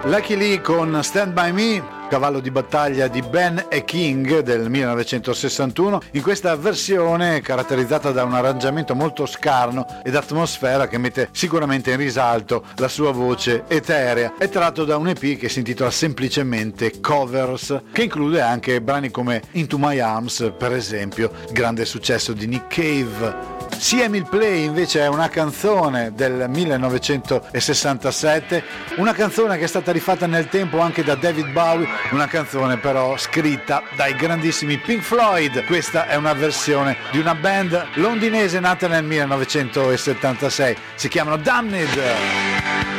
Lucky Lee con Stand By Me, cavallo di battaglia di Ben e King del 1961, in questa versione caratterizzata da un arrangiamento molto scarno ed atmosfera che mette sicuramente in risalto la sua voce eterea. È tratto da un EP che si intitola semplicemente Covers, che include anche brani come Into My Arms, per esempio, grande successo di Nick Cave. See Emil Play invece è una canzone del 1967, una canzone che è stata rifatta nel tempo anche da David Bowie, una canzone però scritta dai grandissimi Pink Floyd. Questa è una versione di una band londinese nata nel 1976, si chiamano Damned.